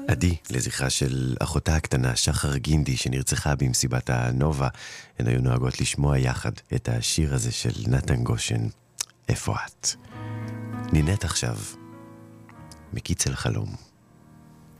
עדי, לזכרה של אחותה הקטנה שחר גינדי שנרצחה במסיבת הנובה, הן היו נוהגות לשמוע יחד את השיר הזה של נתן גושן, איפה את? נינת עכשיו, מקיץ אל חלום.